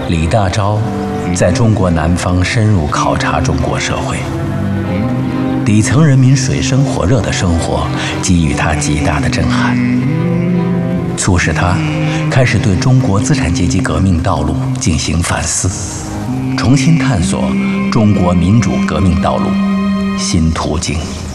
李大钊在中国南方深入考察中国社会，底层人民水深火热的生活给予他极大的震撼，促使他开始对中国资产阶级革命道路进行反思，重新探索中国民主革命道路新途径。